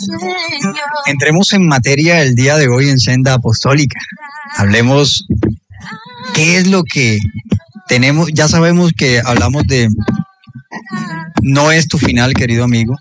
Entremos en materia el día de hoy en Senda Apostólica. Hablemos qué es lo que tenemos. Ya sabemos que hablamos de no es tu final, querido amigo.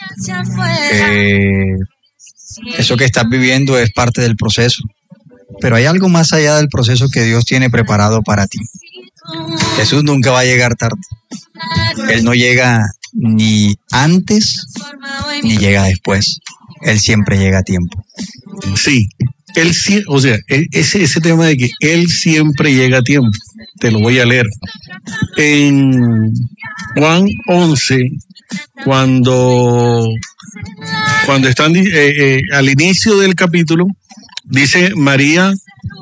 Eso que estás viviendo es parte del proceso. Pero hay algo más allá del proceso que Dios tiene preparado para ti. Jesús nunca va a llegar tarde. Él no llega ni antes ni llega después. Él siempre llega a tiempo. Sí, o sea, ese tema de que Él siempre llega a tiempo, te lo voy a leer. En Juan 11, cuando están al inicio del capítulo, dice María,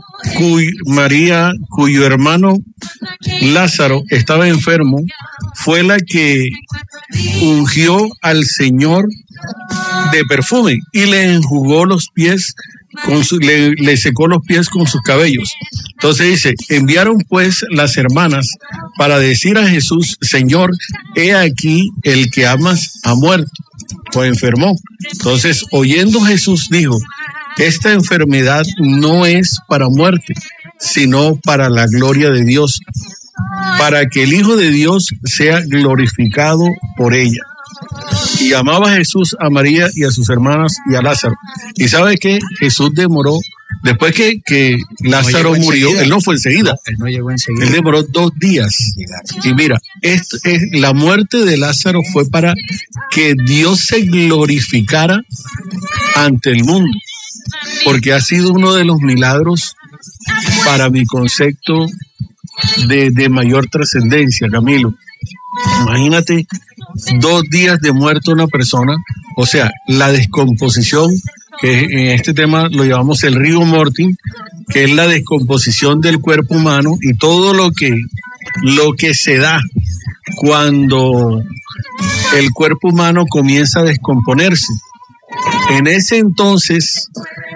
cuyo hermano Lázaro estaba enfermo, fue la que ungió al Señor de perfume y le enjugó los pies, le secó los pies con sus cabellos. Entonces dice, enviaron pues las hermanas para decir a Jesús, Señor, he aquí el que amas ha muerto o enfermó. Entonces, oyendo Jesús dijo, esta enfermedad no es para muerte, sino para la gloria de Dios, para que el Hijo de Dios sea glorificado por ella. Y amaba Jesús a María y a sus hermanas y a Lázaro. ¿Y sabe qué? Jesús demoró, después que Lázaro murió, él no fue enseguida. Él no llegó enseguida. Él demoró 2 días. Y mira, la muerte de Lázaro fue para que Dios se glorificara ante el mundo, porque ha sido uno de los milagros para mi concepto de mayor trascendencia, Camilo. Imagínate 2 días de muerto una persona, o sea, la descomposición, que en este tema lo llamamos el rigor mortis, que es la descomposición del cuerpo humano y todo lo que se da cuando el cuerpo humano comienza a descomponerse. En ese entonces,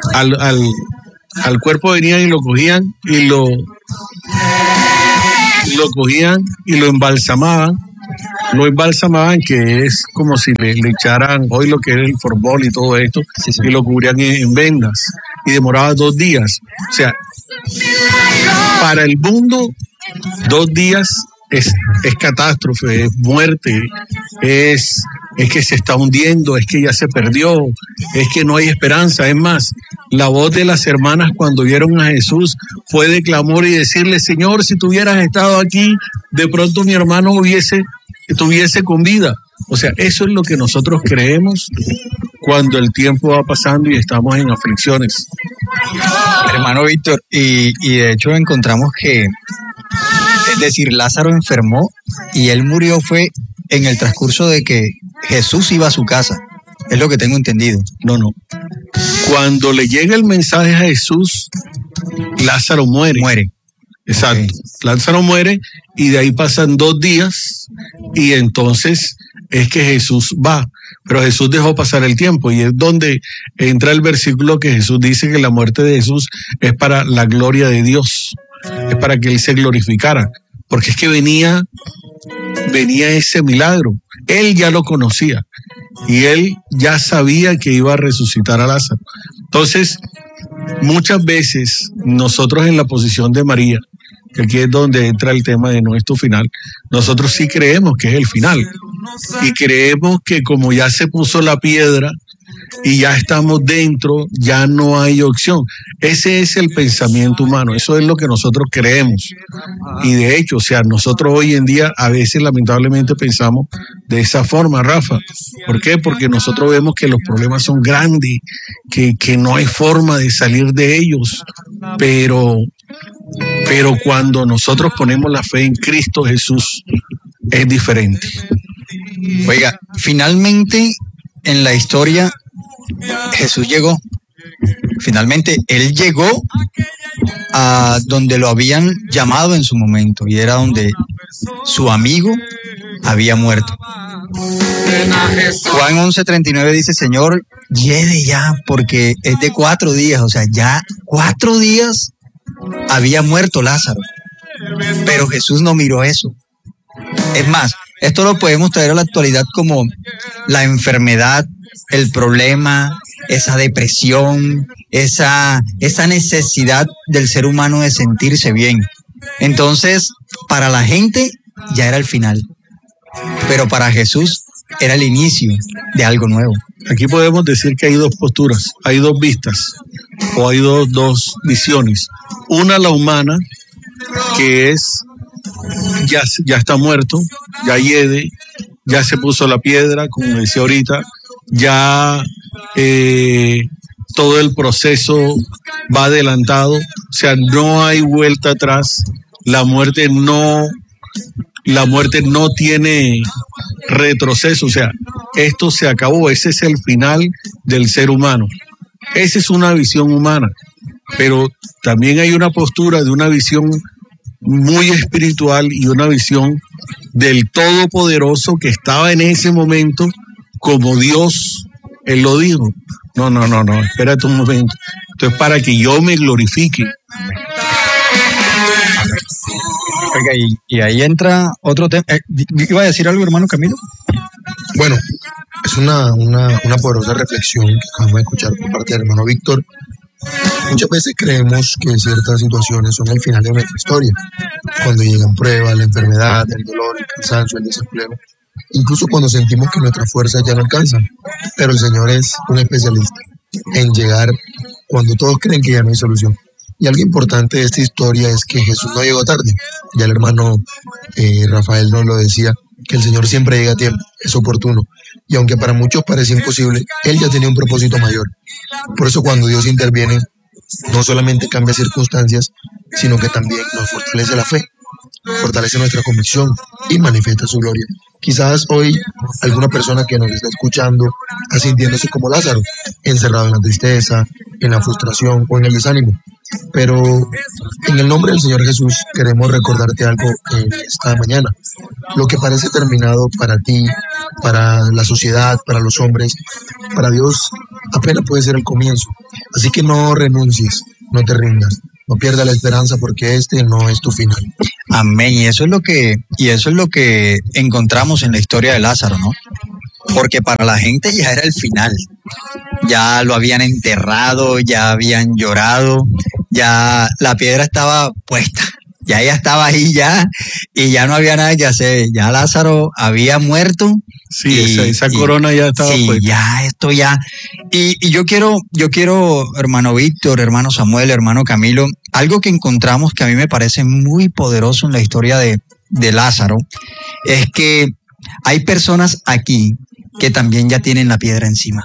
al cuerpo venían y lo cogían y lo embalsamaban. Lo embalsamaban, que es como si le echaran hoy lo que es el formol y todo esto, sí. Y lo cubrían en vendas. Y demoraba 2 días. O sea, para el mundo, 2 días es catástrofe, es muerte, es que se está hundiendo, es que ya se perdió, es que no hay esperanza. Es más, la voz de las hermanas cuando vieron a Jesús fue de clamor y decirle, Señor, si tú hubieras estado aquí, de pronto mi hermano estuviese con vida. O sea, eso es lo que nosotros creemos cuando el tiempo va pasando y estamos en aflicciones. Hermano Víctor, y de hecho encontramos que, es decir, Lázaro enfermó y él murió fue en el transcurso de que Jesús iba a su casa. Es lo que tengo entendido. No. Cuando le llega el mensaje a Jesús, Lázaro muere. Exacto. Okay. Lázaro muere y de ahí pasan 2 días y entonces es que Jesús va. Pero Jesús dejó pasar el tiempo y es donde entra el versículo que Jesús dice que la muerte de Jesús es para la gloria de Dios. Es para que Él se glorificara. Porque es que venía ese milagro. Él ya lo conocía y Él ya sabía que iba a resucitar a Lázaro. Entonces, muchas veces nosotros en la posición de María, que aquí es donde entra el tema de no es tu final, nosotros sí creemos que es el final y creemos que como ya se puso la piedra y ya estamos dentro, ya no hay opción. Ese es el pensamiento humano, eso es lo que nosotros creemos. Y de hecho, o sea, nosotros hoy en día a veces lamentablemente pensamos de esa forma, Rafa. ¿Por qué? Porque nosotros vemos que los problemas son grandes, que no hay forma de salir de ellos, pero cuando nosotros ponemos la fe en Cristo Jesús, es diferente. Oiga, finalmente en la historia Jesús llegó. Finalmente Él llegó a donde lo habían llamado en su momento y era donde su amigo había muerto. Juan 11:39 dice, Señor, lleve ya, porque es de 4 días, o sea, ya 4 días había muerto Lázaro. Pero Jesús no miró eso. Es más, esto lo podemos traer a la actualidad como la enfermedad el problema, esa depresión, esa necesidad del ser humano de sentirse bien. Entonces, para la gente ya era el final, pero para Jesús era el inicio de algo nuevo. Aquí podemos decir que hay dos posturas, hay dos vistas, o hay dos visiones. Una, la humana, que es, ya está muerto, ya hiede, ya se puso la piedra, como decía ahorita, ya todo el proceso va adelantado, o sea, no hay vuelta atrás, la muerte no tiene retroceso, o sea, esto se acabó, ese es el final del ser humano. Esa es una visión humana, pero también hay una postura de una visión muy espiritual y una visión del Todopoderoso que estaba en ese momento como Dios, Él lo dijo. No, espérate un momento. Esto es para que yo me glorifique. Oiga, y ahí entra otro tema. ¿Iba a decir algo, hermano Camilo? Bueno, es una poderosa reflexión que acabamos de escuchar por parte del hermano Víctor. Muchas veces creemos que ciertas situaciones son el final de nuestra historia, cuando llegan pruebas, la enfermedad, el dolor, el cansancio, el desempleo, incluso cuando sentimos que nuestras fuerzas ya no alcanzan. Pero el Señor es un especialista en llegar cuando todos creen que ya no hay solución. Y algo importante de esta historia es que Jesús no llegó tarde. Ya el hermano Rafael nos lo decía, que el Señor siempre llega a tiempo, es oportuno. Y aunque para muchos parece imposible, Él ya tenía un propósito mayor. Por eso cuando Dios interviene, no solamente cambia circunstancias, sino que también nos fortalece la fe, fortalece nuestra convicción y manifiesta su gloria. Quizás hoy alguna persona que nos está escuchando está sintiéndose como Lázaro, encerrado en la tristeza, en la frustración o en el desánimo. Pero en el nombre del Señor Jesús queremos recordarte algo esta mañana. Lo que parece terminado para ti, para la sociedad, para los hombres, para Dios apenas puede ser el comienzo. Así que no renuncies, no te rindas, no pierdas la esperanza porque este no es tu final. Amén. Y eso es lo que encontramos en la historia de Lázaro, ¿no? Porque para la gente ya era el final. Ya lo habían enterrado, ya habían llorado, ya la piedra estaba puesta, ya ella estaba ahí ya, y ya no había nada que hacer. Ya Lázaro había muerto. Sí, esa corona ya estaba sí, puesta. Ya, esto ya. Y yo quiero, hermano Víctor, hermano Samuel, hermano Camilo, algo que encontramos que a mí me parece muy poderoso en la historia de Lázaro, es que hay personas aquí que también ya tienen la piedra encima,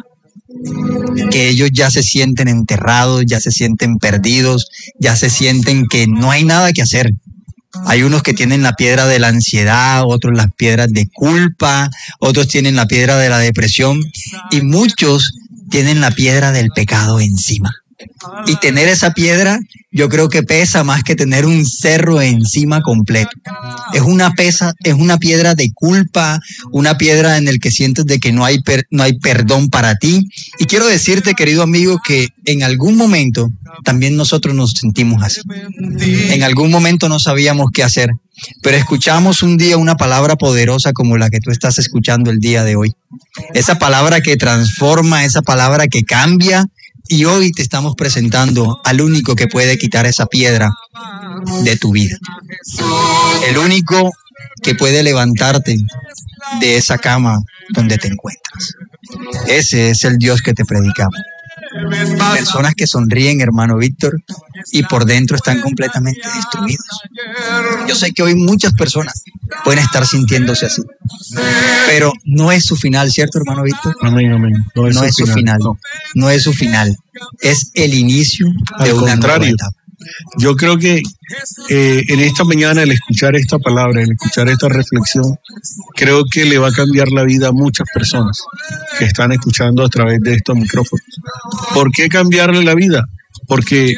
que ellos ya se sienten enterrados, ya se sienten perdidos, ya se sienten que no hay nada que hacer. Hay unos que tienen la piedra de la ansiedad, otros las piedras de culpa, otros tienen la piedra de la depresión y muchos tienen la piedra del pecado encima. Y tener esa piedra yo creo que pesa más que tener un cerro encima completo. Es una piedra de culpa, una piedra en el que sientes de que no hay perdón para ti. Y quiero decirte, querido amigo, que en algún momento también nosotros nos sentimos así. En algún momento no sabíamos qué hacer, pero escuchamos un día una palabra poderosa como la que tú estás escuchando el día de hoy. Esa palabra que transforma, esa palabra que cambia. Y hoy te estamos presentando al único que puede quitar esa piedra de tu vida. El único que puede levantarte de esa cama donde te encuentras. Ese es el Dios que te predicamos. Personas que sonríen, hermano Víctor, y por dentro están completamente destruidos. Yo sé que hoy muchas personas pueden estar sintiéndose así, pero no es su final, ¿cierto, hermano Víctor? Amén. No es su final. No es su final. Es el inicio de una nueva etapa. Yo creo que en esta mañana, al escuchar esta palabra, al escuchar esta reflexión, creo que le va a cambiar la vida a muchas personas que están escuchando a través de estos micrófonos. ¿Por qué cambiarle la vida? Porque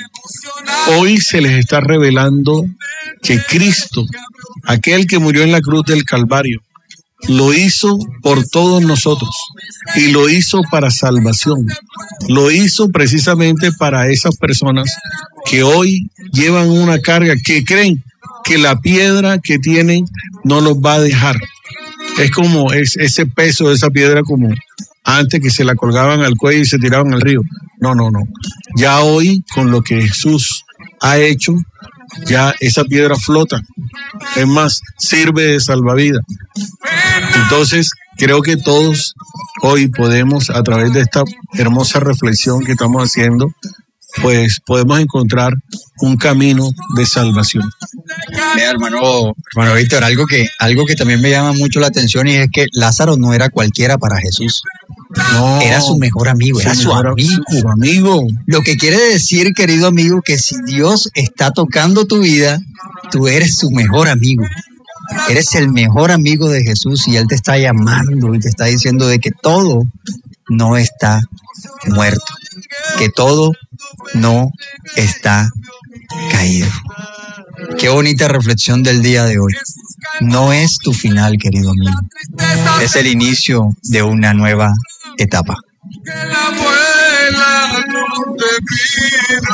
hoy se les está revelando que Cristo, aquel que murió en la cruz del Calvario, lo hizo por todos nosotros y lo hizo para salvación. Lo hizo precisamente para esas personas que hoy llevan una carga, que creen que la piedra que tienen no los va a dejar. Es como ese peso de esa piedra como antes que se la colgaban al cuello y se tiraban al río. No. Ya hoy, con lo que Jesús ha hecho, ya esa piedra flota. Es más, sirve de salvavidas. Entonces, creo que todos hoy podemos, a través de esta hermosa reflexión que estamos haciendo, pues podemos encontrar un camino de salvación. Mira, hermano Víctor, algo que también me llama mucho la atención, y es que Lázaro no era cualquiera para Jesús. No, era su mejor amigo, era su amigo. Lo que quiere decir, querido amigo, que si Dios está tocando tu vida, tú eres su mejor amigo. Eres el mejor amigo de Jesús, y Él te está llamando y te está diciendo de que todo no está muerto, que todo no está caído. Qué bonita reflexión del día de hoy. No es tu final, querido amigo. Es el inicio de una nueva etapa. Que la abuela no te pida.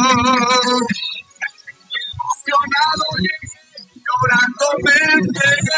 Emocionado y llorando me entregué.